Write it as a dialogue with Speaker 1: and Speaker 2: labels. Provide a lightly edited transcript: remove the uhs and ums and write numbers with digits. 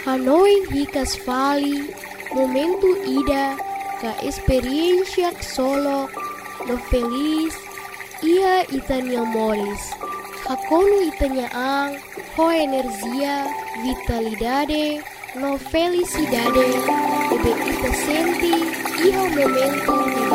Speaker 1: Hanoi hikas fali, momento ida, ka experiencia solo, no feliz, ia itanya moris. Hakonu itanya ang, ho energia, vitalidade, no felicidade, ebe ita senti, iha momento